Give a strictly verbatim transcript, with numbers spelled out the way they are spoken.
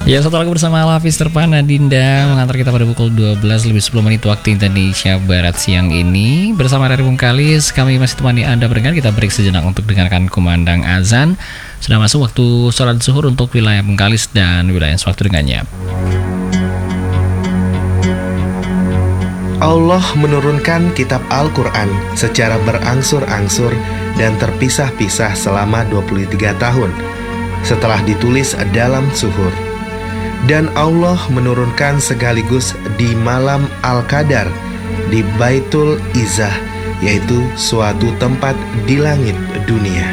Ya, satu lagu bersama Alafis Terpana Dinda mengantar kita pada pukul dua belas lebih sepuluh menit waktu Indonesia Barat siang ini. Bersama dari Bung Kalis, kami masih temani Anda berdengar. Kita break sejenak untuk dengarkan kumandang azan. Sudah masuk waktu sholat zuhur untuk wilayah Bung Kalis dan wilayah sewaktu dengannya. Allah menurunkan kitab Al-Quran secara berangsur-angsur dan terpisah-pisah selama dua puluh tiga tahun setelah ditulis dalam suhur. Dan Allah menurunkan sekaligus di malam Al-Qadar di Baitul Izzah, yaitu suatu tempat di langit dunia.